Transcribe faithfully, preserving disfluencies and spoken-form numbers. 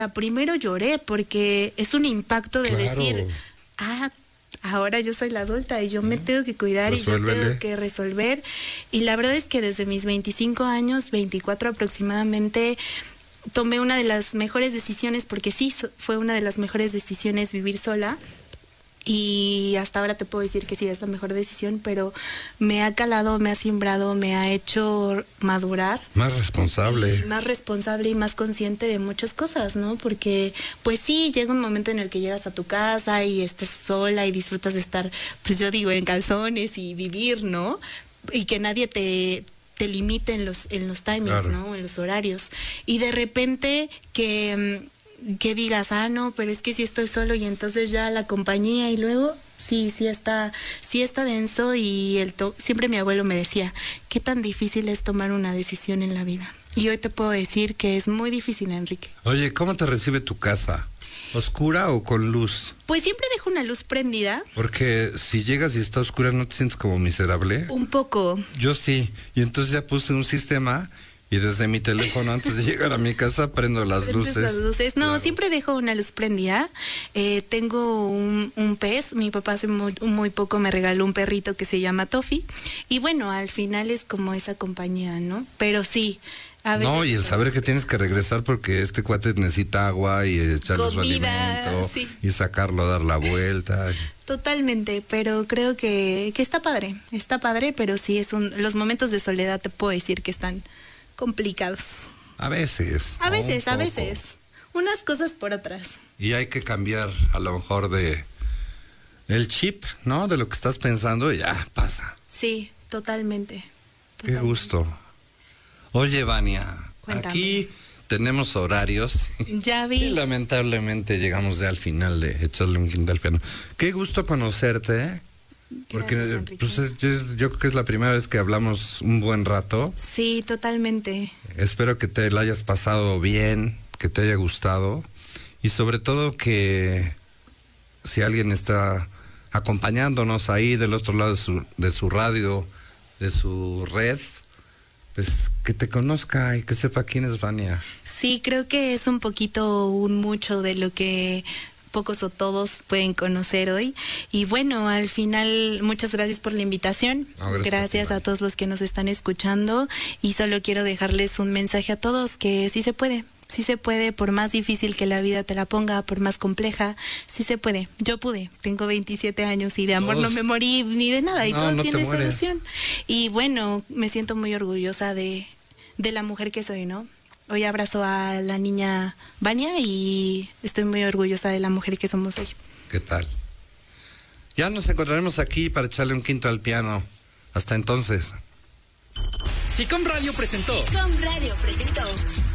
Primero lloré porque es un impacto de Claro. decir, ah, ahora yo soy la adulta y yo me tengo que cuidar y yo tengo que resolver. Y la verdad es que desde mis veinticinco años, veinticuatro aproximadamente, tomé una de las mejores decisiones, porque sí, fue una de las mejores decisiones vivir sola. Y hasta ahora te puedo decir que sí, es la mejor decisión, pero me ha calado, me ha simbrado, me ha hecho madurar. Más responsable. Más responsable y más consciente de muchas cosas, ¿no? Porque, pues sí, llega un momento en el que llegas a tu casa y estás sola y disfrutas de estar, pues yo digo, en calzones y vivir, ¿no? Y que nadie te... te limite en los, en los timings, claro, ¿no? En los horarios. Y de repente que... que digas, ah, no, pero es que si estoy solo y entonces ya la compañía y luego, sí, sí está, sí está denso y el to- siempre mi abuelo me decía, qué tan difícil es tomar una decisión en la vida. Y hoy te puedo decir que es muy difícil, Enrique. Oye, ¿cómo te recibe tu casa? ¿Oscura o con luz? Pues siempre dejo una luz prendida. Porque si llegas y está oscura, ¿no te sientes como miserable? Un poco. Yo sí, y entonces ya puse un sistema... Y desde mi teléfono, antes de llegar a mi casa, prendo las luces. Las luces. No, claro, siempre dejo una luz prendida. Eh, tengo un, un pez. Mi papá hace muy, muy poco me regaló un perrito que se llama Toffee. Y bueno, al final es como esa compañía, ¿no? Pero sí, a veces... No, y el saber que tienes que regresar porque este cuate necesita agua y echarle comida, su alimento. Sí. Y sacarlo a dar la vuelta. Totalmente, pero creo que, que está padre. Está padre, pero sí, es un, los momentos de soledad te puedo decir que están... complicados. A veces. A veces, a veces. Unas cosas por otras. Y hay que cambiar a lo mejor de el chip, ¿no? De lo que estás pensando y ya pasa. Sí, totalmente. Qué totalmente. Gusto. Oye, Vania, cuéntame. Aquí tenemos horarios. Ya vi. Y lamentablemente llegamos ya al final de echarle un quinto al piano. Qué gusto conocerte, ¿eh? Porque Gracias, pues, es, yo, yo creo que es la primera vez que hablamos un buen rato. Sí, totalmente. Espero que te la hayas pasado bien, que te haya gustado y sobre todo que si alguien está acompañándonos ahí del otro lado de su, de su radio, de su red, pues que te conozca y que sepa quién es Vania. Sí, creo que es un poquito, un mucho de lo que... pocos o todos pueden conocer hoy. Y bueno, al final, muchas gracias por la invitación. No, gracias, gracias a, a todos los que nos están escuchando. Y solo quiero dejarles un mensaje a todos que sí se puede. Sí se puede, por más difícil que la vida te la ponga, por más compleja, sí se puede. Yo pude, tengo veintisiete años y de amor Todos. no me morí ni de nada y no, todo no tiene solución. Y bueno, me siento muy orgullosa de, de la mujer que soy, ¿no? Hoy abrazo a la niña Vania y estoy muy orgullosa de la mujer que somos hoy. ¿Qué tal? Ya nos encontraremos aquí para echarle un quinto al piano. Hasta entonces. Sicom Radio presentó. Sicom Radio presentó.